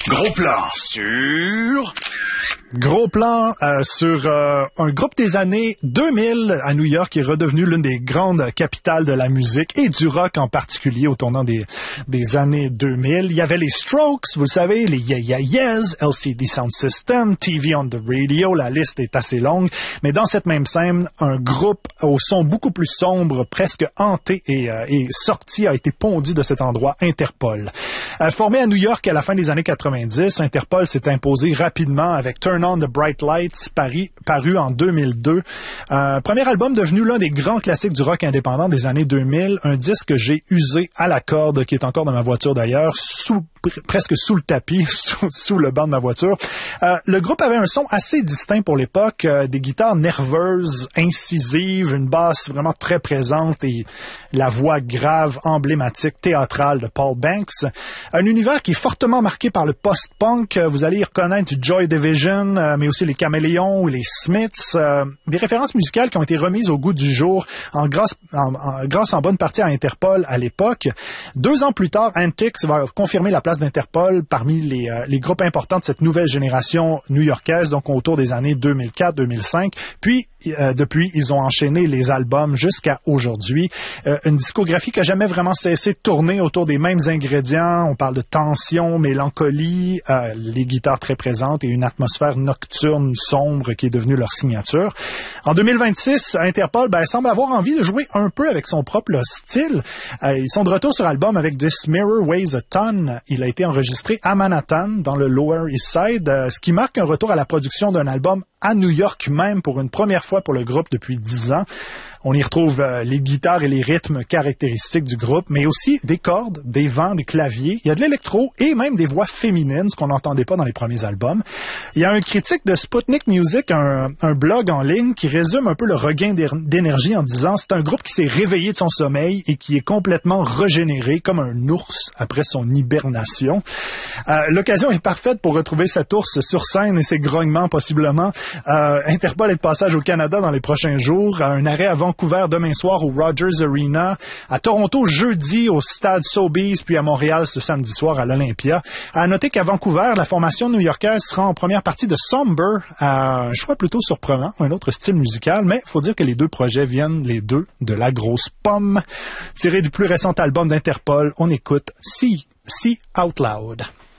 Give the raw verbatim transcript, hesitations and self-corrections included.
Gros plan sur... Gros plan euh, sur euh, un groupe des années deux mille à New York qui est redevenu l'une des grandes capitales de la musique et du rock en particulier au tournant des, des années deux mille. Il y avait les Strokes, vous le savez, les Yeah Yeah Yeahs, L C D Sound System, T V on the Radio, la liste est assez longue. Mais dans cette même scène, un groupe au son beaucoup plus sombre, presque hanté et, euh, et sorti, a été pondu de cet endroit, Interpol. Euh, formé à New York à la fin des années quatre-vingt-dix, Interpol s'est imposé rapidement avec Turn On the Bright Lights, paru, paru en deux mille deux. Euh, premier album devenu l'un des grands classiques du rock indépendant des années deux mille, un disque que j'ai usé à la corde, qui est encore dans ma voiture d'ailleurs, sous, presque sous le tapis, sous, sous le banc de ma voiture. Euh, le groupe avait un son assez distinct pour l'époque, euh, des guitares nerveuses, incisives, une basse vraiment très présente et la voix grave, emblématique, théâtrale de Paul Banks. Un univers qui est fortement marqué par le post-punk. Vous allez y reconnaître Joy Division, euh, mais aussi les Caméléons ou les Smiths. Euh, des références musicales qui ont été remises au goût du jour en grâce en, en, grâce en bonne partie à Interpol à l'époque. Deux ans plus tard, Antics va confirmer la place d'Interpol parmi les, euh, les groupes importants de cette nouvelle génération new-yorkaise, donc autour des années deux mille quatre deux mille cinq. Puis, euh, depuis, ils ont enchaîné les albums jusqu'à aujourd'hui. Euh, une discographie qui n'a jamais vraiment cessé de tourner autour des mêmes ingrédients. On parle de tension, mélancolie, euh, les guitares très présentes et une atmosphère nocturne, sombre qui est devenue leur signature. En deux mille vingt-six, Interpol ben, semble avoir envie de jouer un peu avec son propre style. Euh, ils sont de retour sur album avec This Mirror Weighs a Ton. Il a été enregistré à Manhattan, dans le Lower East Side, euh, ce qui marque un retour à la production d'un album à New York même pour une première fois pour le groupe depuis dix ans. On y retrouve euh, les guitares et les rythmes caractéristiques du groupe, mais aussi des cordes, des vents, des claviers. Il y a de l'électro et même des voix féminines, ce qu'on n'entendait pas dans les premiers albums. Il y a un critique de Sputnik Music, un, un blog en ligne, qui résume un peu le regain d'énergie en disant « C'est un groupe qui s'est réveillé de son sommeil et qui est complètement régénéré comme un ours après son hibernation. Euh, » L'occasion est parfaite pour retrouver cet ours sur scène et ses grognements possiblement. Euh, Interpol est de passage au Canada dans les prochains jours. Un arrêt à Vancouver demain soir au Rogers Arena. À Toronto jeudi au Stade Sobeys, puis à Montréal ce samedi soir à l'Olympia. À noter qu'à Vancouver, la formation new-yorkaise sera en première partie de Somber. Un choix plutôt surprenant, un autre style musical, mais faut dire que les deux projets viennent, les deux, de la grosse pomme. Tiré du plus récent album d'Interpol, on écoute See, See Out Loud.